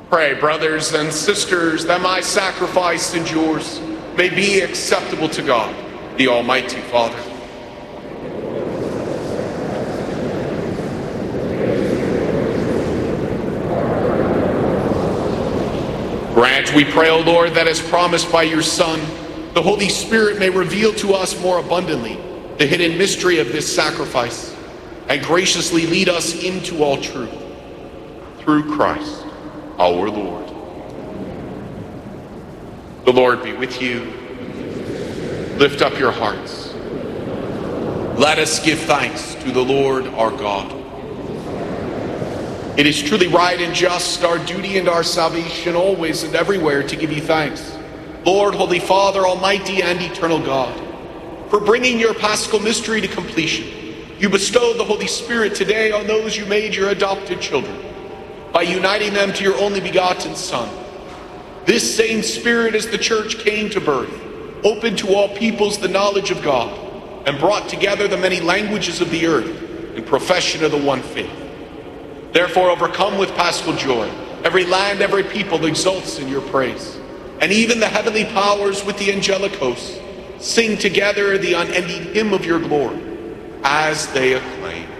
Pray, brothers and sisters, that my sacrifice and yours may be acceptable to God, the Almighty Father. Grant, we pray, O Lord, that as promised by your Son, the Holy Spirit may reveal to us more abundantly the hidden mystery of this sacrifice and graciously lead us into all truth. Through Christ our Lord. The Lord be with you. Lift up your hearts. Let us give thanks to the Lord our God. It is truly right and just, our duty and our salvation, always and everywhere to give you thanks, Lord, Holy Father, Almighty and eternal God, for bringing your Paschal mystery to completion. You bestowed the Holy Spirit today on those you made your adopted children, by uniting them to your only begotten Son. This same Spirit, as the Church came to birth, opened to all peoples the knowledge of God, and brought together the many languages of the earth in profession of the one faith. Therefore, overcome with paschal joy, every land, every people exults in your praise, and even the heavenly powers with the angelic hosts sing together the unending hymn of your glory as they acclaim.